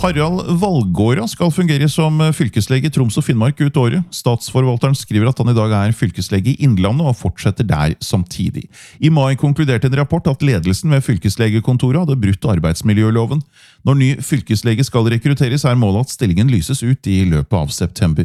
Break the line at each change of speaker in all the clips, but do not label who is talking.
Harald Valgårda skal fungere som fylkeslege i Troms og Finnmark ut året. Statsforvalteren skriver at han i dag er fylkeslege i Innlandet og fortsetter der samtidig. I mai konkluderte en rapport at ledelsen ved fylkeslegekontoret hadde brutt arbeidsmiljøloven. Når ny fylkeslege skal rekrutteres, er målet at stillingen lyses ut i løpet av september.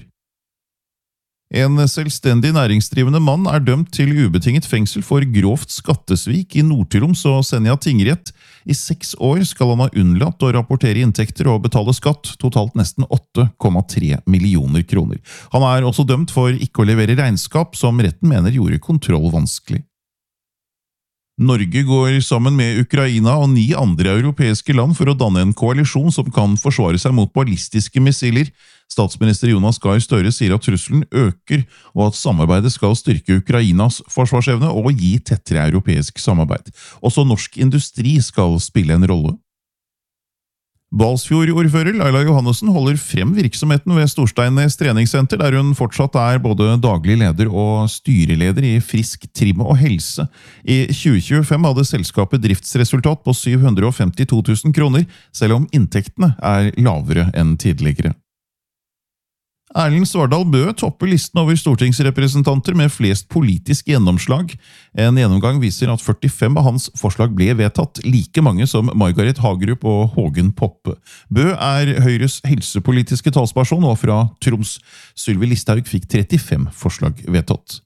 En selvstendig næringsdrivende mann er dømt til ubetinget fengsel for grovt skattesvik i Nord-Troms og Senja tingrett. I 6 år skal han ha unnlatt å rapportere inntekter og betale skatt, totalt nesten 8,3 millioner kroner. Han er også dømt for ikke å levere regnskap, som retten mener gjorde kontroll vanskelig. Norge går sammen med Ukraina og 9 andre europeiske land for å danne en koalisjon som kan forsvare seg mot ballistiske missiler. Statsminister Jonas Gahr Støre sier at trusselen øker, og at samarbeidet skal styrke Ukrainas forsvarsevne og gi tettere europeisk samarbeid. Også norsk industri skal spille en rolle. Balsfjord-ordfører Laila Johannessen holder frem virksomheten ved Storsteinnes treningssenter, der hun fortsatt er både daglig leder og styreleder i Frisk Trim og Helse. I 2025 hadde selskapet driftsresultat på 752 000 kroner, selv om inntektene er lavere enn tidligere. Erlend Svardal Bøe topper listen over stortingsrepresentanter med flest politisk gjennomslag. En gjennomgang viser at 45 av hans forslag ble vedtatt, like mange som Margaret Hagerup og Hågen Poppe. Bøe er Høyres helsepolitiske talsperson og fra Troms. Sylvi Listhaug fikk 35 forslag vedtatt.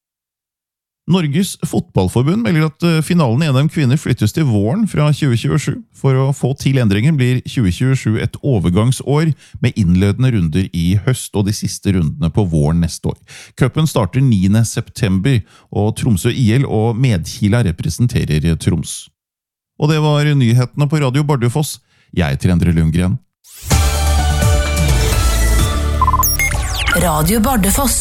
Norges fotballforbund melder at finalen i NM kvinner flyttes til våren fra 2027. For å få til endringen blir 2027 et overgangsår med innledende runder i høst og de siste rundene på våren neste år. Cupen starter 9. september, og Tromsø IL og Medkila representerer Troms. Og det var nyhetene på Radio Bardufoss. Jeg heter Endre Lundgren.
Radio Bardufoss.